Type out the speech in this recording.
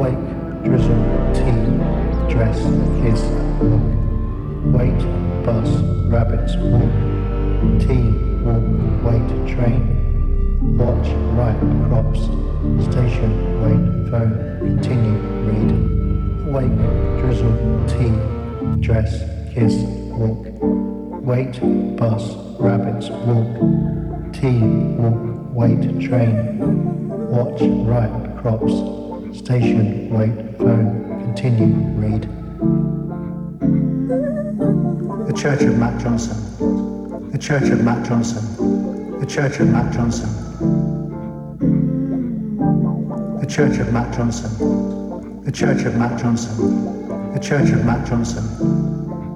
Wake, drizzle, tea, dress, kiss, look. Wait, bus, rabbits, walk. Tea, walk, wait, train. Watch, write, crops. Station, wait, phone, continue, read. Wake, drizzle, tea, dress, kiss, walk. Wait, bus, rabbits, walk. Tea, walk, wait, train. Watch, write, crops. Station, wait, phone, continue, read. The Church of Matt Johnson. The Church of Matt Johnson. The Church of Matt Johnson. The Church of Matt Johnson. The Church of Matt Johnson. The Church of Matt Johnson.